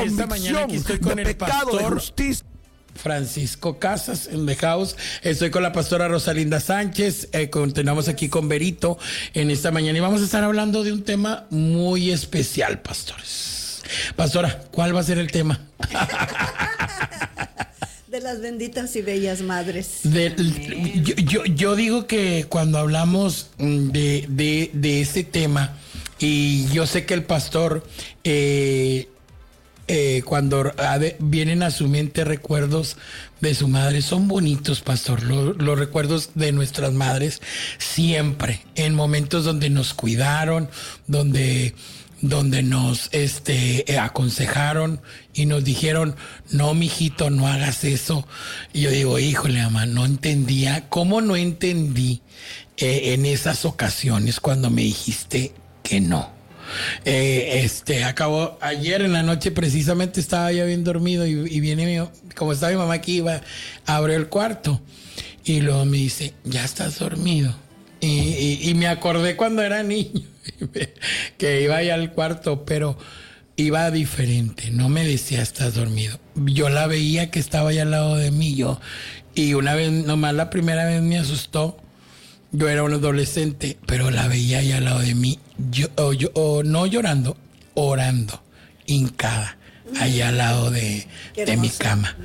Esta mañana aquí estoy con el pastor justicia. Francisco Casas en The House. Estoy con la pastora Rosalinda Sánchez. Continuamos aquí con Berito en esta mañana y vamos a estar hablando de un tema muy especial, pastores. Pastora, ¿cuál va a ser el tema? De las benditas y bellas madres. Yo digo que cuando hablamos de este tema, y yo sé que el pastor, cuando vienen a su mente recuerdos de su madre, son bonitos, pastor. Los recuerdos de nuestras madres, siempre, en momentos donde nos cuidaron, donde nos aconsejaron y nos dijeron, no, mijito, no hagas eso. Y yo digo, híjole, mamá, no entendía. ¿Cómo no entendí en esas ocasiones cuando me dijiste que no? Acabó ayer en la noche, precisamente estaba ya bien dormido y viene como estaba mi mamá aquí, abrió el cuarto y luego me dice, ¿ya estás dormido? Y me acordé cuando era niño que iba allá al cuarto, pero iba diferente, no me decía estás dormido. Yo la veía que estaba allá al lado de mí, y una vez, nomás la primera vez me asustó. Yo era un adolescente, pero la veía allá al lado de mí, no llorando, orando, hincada, allá al lado de mi cama.